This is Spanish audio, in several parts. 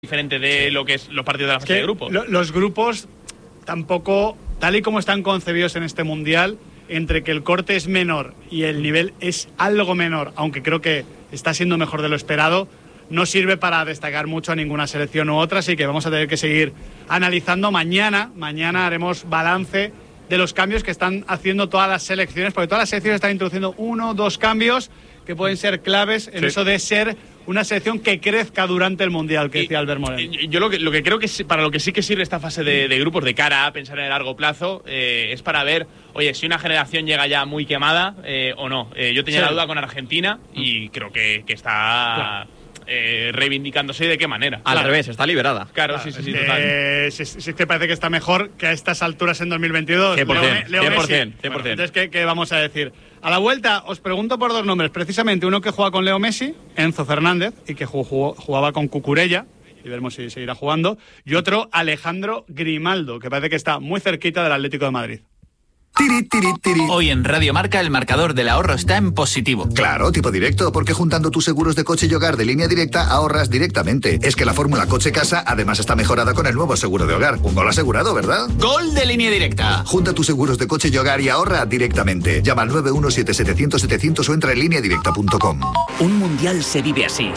diferente de lo que es los partidos de la fase de grupos. Los grupos tampoco, tal y como están concebidos en este mundial, entre que el corte es menor y el nivel es algo menor, aunque creo que está siendo mejor de lo esperado, no sirve para destacar mucho a ninguna selección u otra, así que vamos a tener que seguir analizando. Mañana haremos balance de los cambios que están haciendo todas las selecciones, porque todas las selecciones están introduciendo 1 o 2 cambios que pueden ser claves en eso de ser una selección que crezca durante el Mundial, que decía Albert Moreno. Yo lo que creo que para lo que sí que sirve esta fase de grupos de cara a pensar en el largo plazo es para ver, oye, si una generación llega ya muy quemada o no. Yo tenía la duda con Argentina y creo que está reivindicándose. ¿De qué manera? Al revés, está liberada. Claro, sí, total. Sí que parece que está mejor que a estas alturas en 2022. 100%. Entonces, ¿qué vamos a decir? A la vuelta os pregunto por 2 nombres, precisamente uno que juega con Leo Messi, Enzo Fernández, y que jugaba con Cucurella, y veremos si seguirá jugando, y otro, Alejandro Grimaldo, que parece que está muy cerquita del Atlético de Madrid. Hoy en Radio Marca el marcador del ahorro está en positivo. Claro, tipo directo, porque juntando tus seguros de coche y hogar de Línea Directa ahorras directamente. Es que la fórmula coche-casa además está mejorada con el nuevo seguro de hogar. Un gol asegurado, ¿verdad? ¡Gol de Línea Directa! Junta tus seguros de coche y hogar y ahorra directamente. Llama al 917-700-700 o entra en lineadirecta.com. Un mundial se vive así.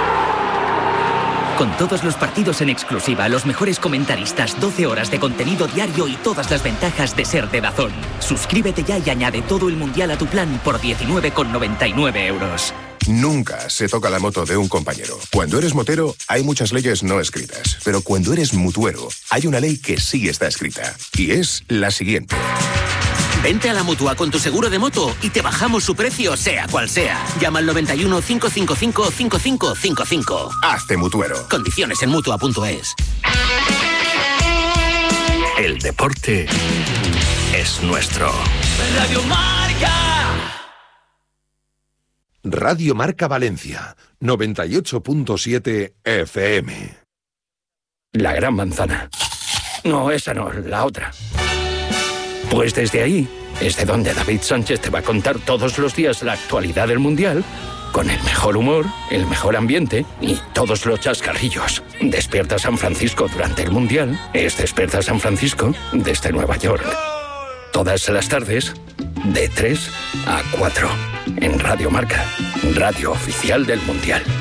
Con todos los partidos en exclusiva, los mejores comentaristas, 12 horas de contenido diario y todas las ventajas de ser de DAZN. Suscríbete ya y añade todo el mundial a tu plan por 19,99 €. Nunca se toca la moto de un compañero. Cuando eres motero, hay muchas leyes no escritas. Pero cuando eres mutuero, hay una ley que sí está escrita. Y es la siguiente. Vente a la Mutua con tu seguro de moto y te bajamos su precio, sea cual sea. Llama al 91 555 5555. Hazte mutuero. Condiciones en Mutua.es. El deporte es nuestro. Radio Marca. Radio Marca Valencia, 98.7 FM. La Gran Manzana. No, esa no, la otra. Pues desde ahí es de donde David Sánchez te va a contar todos los días la actualidad del Mundial, con el mejor humor, el mejor ambiente y todos los chascarrillos. Despierta San Francisco durante el Mundial es Despierta San Francisco desde Nueva York. Todas las tardes, de 3 a 4, en Radio Marca, radio oficial del Mundial.